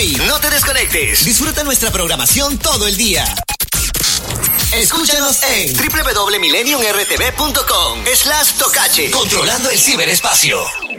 Hey, no te desconectes. Disfruta nuestra programación todo el día. Escúchanos en www.millenniumrtv.com/tocache. Controlando el ciberespacio.